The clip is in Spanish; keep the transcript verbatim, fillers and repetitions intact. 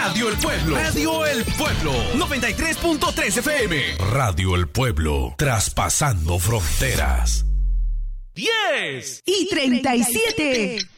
Radio El Pueblo. Radio El Pueblo. noventa y tres punto tres F M. Radio El Pueblo. Traspasando fronteras. diez y treinta y siete.